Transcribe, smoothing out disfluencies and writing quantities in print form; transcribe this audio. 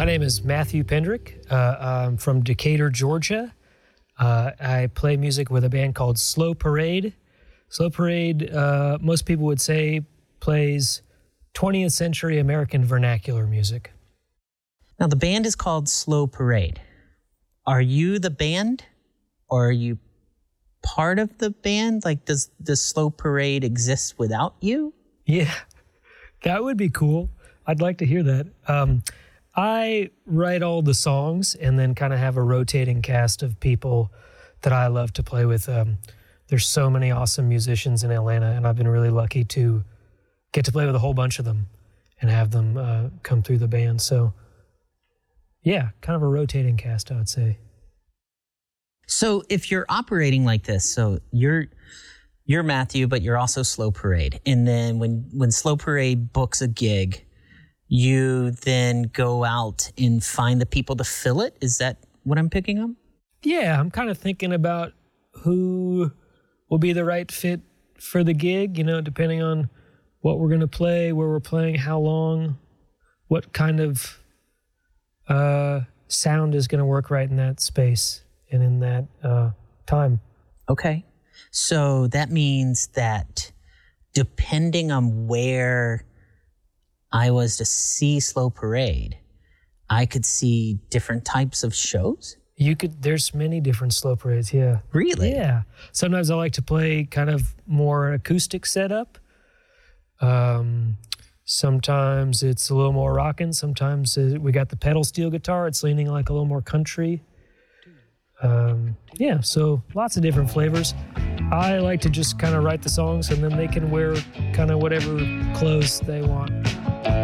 My name is Matthew Pendrick. I'm from Decatur, Georgia. I play music with a band called Slow Parade. Slow Parade, most people would say, plays 20th century American vernacular music. Now, the band is called Slow Parade. Are you the band, or are you part of the band? Like, does Slow Parade exist without you? Yeah, that would be cool. I'd like to hear that. I write all the songs and then kind of have a rotating cast of people that I love to play with. There's so many awesome musicians in Atlanta, and I've been really lucky to get to play with a whole bunch of them and have them come through the band. So, yeah, kind of a rotating cast, I would say. So if you're operating like this, so you're Matthew, but you're also Slow Parade. And then when Slow Parade books a gig, you then go out and find the people to fill it? Is that what I'm picking up? Yeah, I'm kind of thinking about who will be the right fit for the gig, depending on what we're going to play, where we're playing, how long, what kind of sound is going to work right in that space and in that time. Okay. So that means that depending on where I was to see Slow Parade, I could see different types of shows? There's many different Slow Parades, yeah. Really? Yeah. Sometimes I like to play kind of more acoustic setup. Sometimes it's a little more rockin'. Sometimes we got the pedal steel guitar. It's leaning like a little more country. Yeah, so lots of different flavors. I like to just kind of write the songs and then they can wear kind of whatever clothes they want.